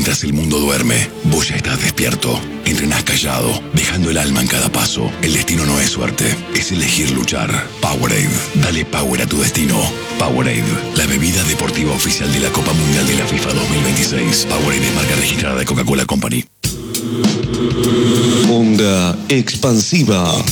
Mientras el mundo duerme, vos ya estás despierto. Entrenás callado, dejando el alma en cada paso. El destino no es suerte, es elegir luchar. Powerade, dale power a tu destino. Powerade, la bebida deportiva oficial de la Copa Mundial de la FIFA 2026. Powerade es marca registrada de Coca-Cola Company. Onda expansiva.